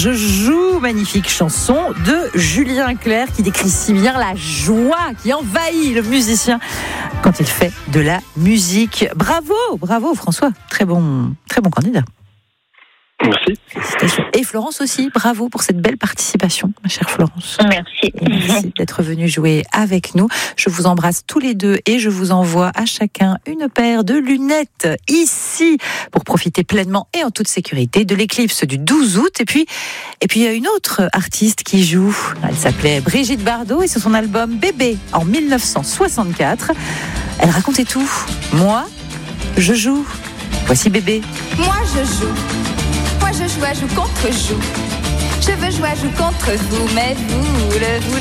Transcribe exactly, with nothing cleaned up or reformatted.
Je joue, magnifique chanson de Julien Clerc qui décrit si bien la joie qui envahit le musicien quand il fait de la musique. Bravo, bravo François, très bon, très bon candidat. Merci. Félicitations. Et Florence aussi, bravo pour cette belle participation, ma chère Florence. Merci. Et merci d'être venue jouer avec nous. Je vous embrasse tous les deux et je vous envoie à chacun une paire de lunettes ici pour profiter pleinement et en toute sécurité de l'éclipse du douze août. Et puis, et puis il y a une autre artiste qui joue. Elle s'appelait Brigitte Bardot et c'est son album Bébé en dix-neuf cent soixante-quatre. Elle racontait tout. Moi, je joue. Voici Bébé. Moi je joue. Moi je joue à joue contre joue. Je veux jouer à joue contre vous, mais vous, le, vous